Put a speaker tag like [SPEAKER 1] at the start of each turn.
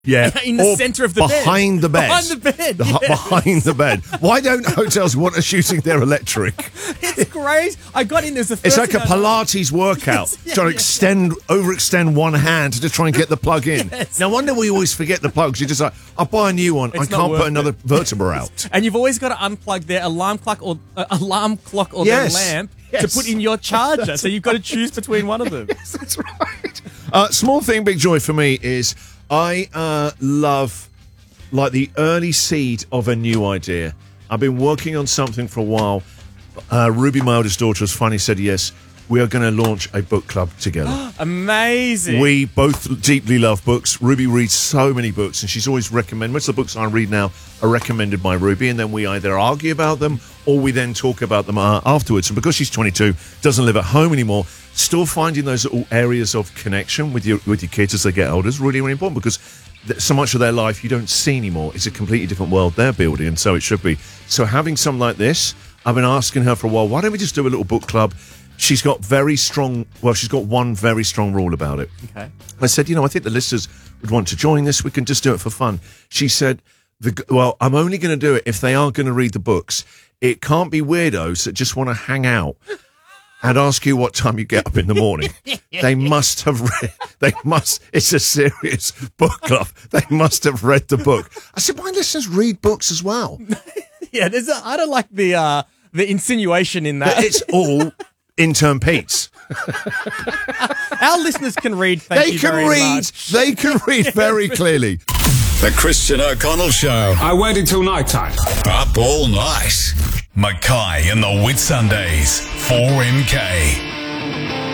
[SPEAKER 1] Yeah,
[SPEAKER 2] in the centre of the bed.
[SPEAKER 1] Behind the bed.
[SPEAKER 2] Behind the bed.
[SPEAKER 1] Behind the bed. Why don't hotels want us using their electric?
[SPEAKER 2] It's great. I got in. There's the first
[SPEAKER 1] It's like a Pilates workout, trying to overextend one hand to try and get the plug in.
[SPEAKER 2] Yes.
[SPEAKER 1] No wonder we always forget the plugs. You're just like, I'll buy a new one. I can't put another vertebra out.
[SPEAKER 2] And you've always got to unplug their alarm clock or their lamp to put in your charger. So you've got to choose between one of them.
[SPEAKER 1] Yes, that's right. Small thing, big joy for me is I love like the early seed of a new idea. I've been working on something for a while. Ruby, my oldest daughter, has finally said yes. We are going to launch a book club together.
[SPEAKER 2] Amazing.
[SPEAKER 1] We both deeply love books. Ruby reads so many books, and she's always recommended. Most of the books I read now are recommended by Ruby, and then we either argue about them or we then talk about them afterwards. And because she's 22, doesn't live at home anymore, still finding those little areas of connection with your kids as they get older is really, really important, because so much of their life you don't see anymore. It's a completely different world they're building, and so it should be. So having something like this, I've been asking her for a while, why don't we just do a little book club? She's got she's got one very strong rule about it.
[SPEAKER 2] Okay.
[SPEAKER 1] I said, I think the listeners would want to join this. We can just do it for fun. She said, I'm only going to do it if they are going to read the books. It can't be weirdos that just want to hang out and ask you what time you get up in the morning. They must have read, it's a serious book club. They must have read the book. I said, my listeners read books as well.
[SPEAKER 2] Yeah, I don't like the insinuation in that.
[SPEAKER 1] It's all intern Pete's.
[SPEAKER 2] Our listeners can read. Thank you very much.
[SPEAKER 1] They can read very clearly.
[SPEAKER 3] The Christian O'Connell Show.
[SPEAKER 4] I waited till night time.
[SPEAKER 3] Up all night. Mackay and the Whitsundays. 4MK.